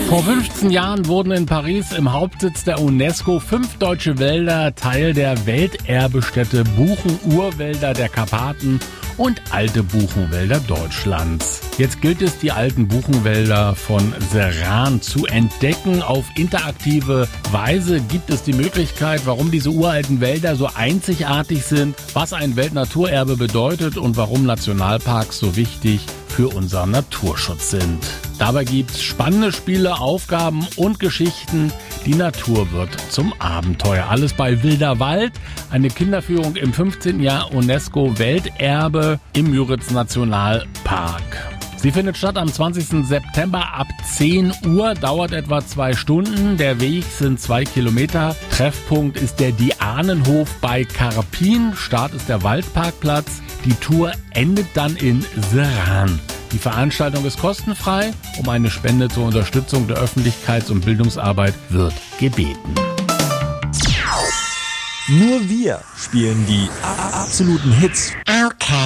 Vor 15 Jahren wurden in Paris im Hauptsitz der UNESCO 5 deutsche Wälder Teil der Welterbestätte Buchen-Urwälder der Karpaten und alte Buchenwälder Deutschlands. Jetzt gilt es, die alten Buchenwälder von Serran zu entdecken. Auf interaktive Weise gibt es die Möglichkeit, warum diese uralten Wälder so einzigartig sind, was ein Weltnaturerbe bedeutet und warum Nationalparks so wichtig für unseren Naturschutz sind. Dabei gibt's spannende Spiele, Aufgaben und Geschichten. Die Natur wird zum Abenteuer. Alles bei Wilder Wald, eine Kinderführung im 15. Jahr UNESCO-Welterbe im Müritz Nationalpark. Sie findet statt am 20. September ab 10 Uhr, dauert etwa 2 Stunden. Der Weg sind 2 Kilometer. Treffpunkt ist der Dianenhof bei Karpin. Start ist der Waldparkplatz. Die Tour endet dann in Serran. Die Veranstaltung ist kostenfrei. Um eine Spende zur Unterstützung der Öffentlichkeits- und Bildungsarbeit wird gebeten. Nur wir spielen die absoluten Hits. Okay.